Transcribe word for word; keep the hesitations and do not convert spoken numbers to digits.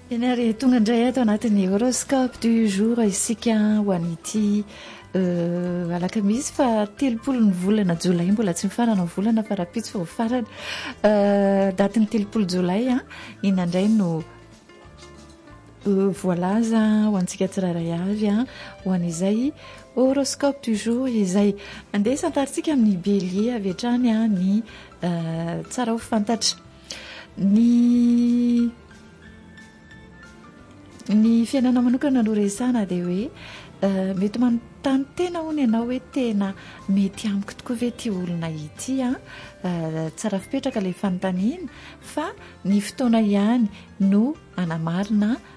Tena ary tonga indray ato anatin'ny horoscope du jour isika ho an'ity alakamisy fa telopolo ny volana jolay, mbola tsy mifarana ny volana fa rapitsy fa ho farana datin'ny telopolo jolay a inandray no voalaza ho antsika tsiraray avy a ho an'izay horoscope du jour izay andeha santaritsika amin'ny bélier avy hatrany a ny tsara ho fantatra ny ny fiainana manokana no resana dia hoe mety manontany tena hono ianao hoe tena mety amiko tokoa ve ity olona ity a tsara fipetraka ilay fanontaniana fa ny fotoana ihany no anamarina